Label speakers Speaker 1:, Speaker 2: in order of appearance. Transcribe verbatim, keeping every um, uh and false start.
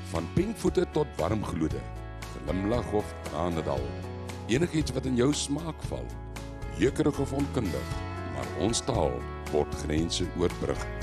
Speaker 1: Van pinkvoete tot warmgloede, glimlag of tranendal, enigiets wat in jou smaak val, jeukerig of onkundig, maar ons taal word grense oorbrug.